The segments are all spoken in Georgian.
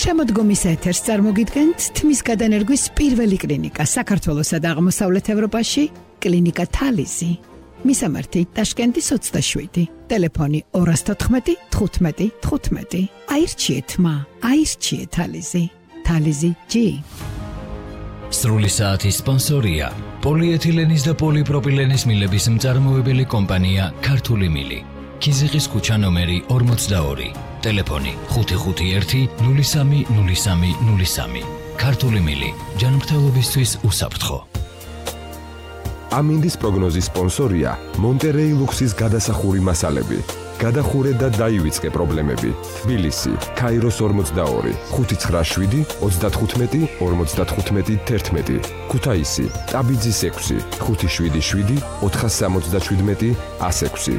შემოდგომის ეთერს წარმოგიდგენთ თმის გადანერგვის პირველი კლინიკა საქართველოსა და აღმოსავლეთ ევროპაში, კლინიკა თალისი. მისამართი ტაშკენტის 27, ტელეფონი 214 15 15. აირჩიეთ მა, აირჩიეთ თალისი. თალისი G. სრული საათის სპონსორია პოლიეთილენის და პოლიპროპილენის მილების მწარმოებელი კომპანია ქართული მილი. ქიზიყის ქუჩა ნომერი 42, ტელეფონი 551 03 03 03. ქართული მილი, ჯანმრთელობისთვის უსაფრთხო. ამინდის პროგნოზის სპონსორია მონტერეი ლუქსის გადასახური მასალები. გადახურე და დაივიწყე პრობლემები. თბილისი, ქაიროს 42, 597 35 55 11. ქუთაისი, ტაბიძის 6, 577 477 106.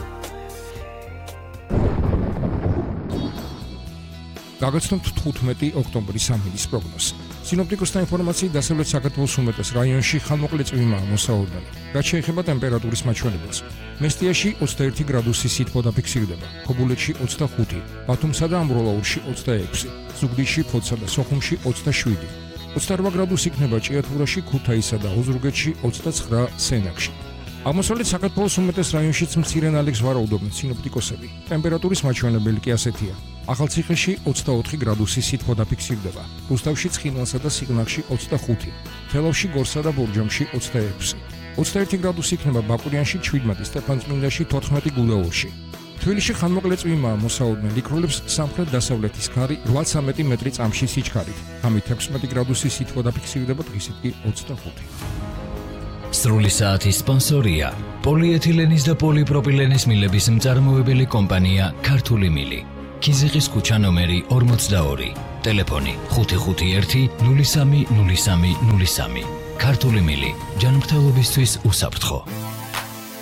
გაგაცნობთ 15 ოქტომბრის ამინდის პროგნოზს. სინოპტიკოსთა ინფორმაციით დასავლეთ საქართველოს უმეტეს რაიონში ხანმოკლე წვიმაა მოსაოდნელი. რაც შეეხება ტემპერატურის მაჩვენებელს. მესტიაში 21 გრადუსი სითბო დაფიქსირდება, ქობულეთში 25, ბათუმსა და ამბროლაურში 26, ზუგდიდში, ფოთსა და სოხუმში 27, 28 გრადუსი იქნება ჭიათურაში, ქუთაისსა და ოზურგეთში, 29 სენაკში. აღმოსავლეთ საქართველოს უმეტეს რაიონშიც მცირე ნალექს ვარაუდობენ სინოპტიკოსები. ტემპერატურის მაჩვენებელი კი ასეთია. ახალციხეში 24 გრადუსი სითბო დაფიქსირდება, რუსთავში, ცხინვალსა და სიღნაღში 25, თელავში, გორსა და ბორჯომში 26, 21 გრადუსი იქნება ბაკურიანში, ჩვიდმადი, სტეფანწმინდაში, 14 გუდაურში. თბილისში ხანმოკლე წვიმაა მოსაოდნელი, იქროლებს სამხრეთ-დასავლეთის ქარი 8-13 მეტრი წამში სიჩქარით, ამით 16 გრადუსი სითბო დაფიქსირდება, დღისით კი 25. სრული საათის სპონსორია პოლიეთილენის და პოლიპროპილენის მილების მწარმოებელი კომპანია ქართული მილი. ქიზიყის ქუჩა ნომერი 42, ტელეფონი 551 03 03 03. ქართული მილი, ჯანმრთელობისთვის უსაფრთხო.